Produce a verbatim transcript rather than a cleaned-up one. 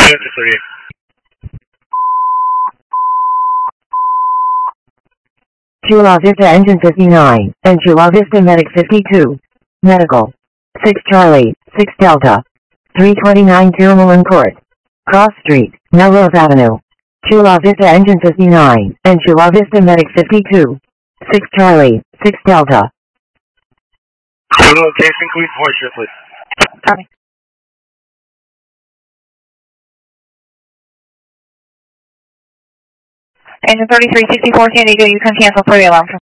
Engine thirty-eight. Chula Vista Engine fifty-nine, and Chula Vista Medic fifty-two. Medical. six Charlie, six Delta. three twenty-nine Tirmalin Court. Cross Street, Melrose Avenue. Chula Vista Engine fifty-nine, and Chula Vista Medic fifty-two. six Charlie, six Delta. Chula location, please, voice here, please. Copy. Engine thirty-three sixty-four, San Diego, you can cancel for the alarm.